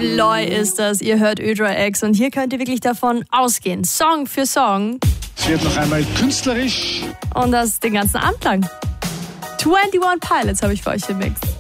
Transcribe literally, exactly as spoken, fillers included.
Bloy ist das. Ihr hört Ö-Dry X und hier könnt ihr wirklich davon ausgehen. Song für Song. Es wird noch einmal künstlerisch. Und das den ganzen Abend lang. einundzwanzig Pilots habe ich für euch gemixt.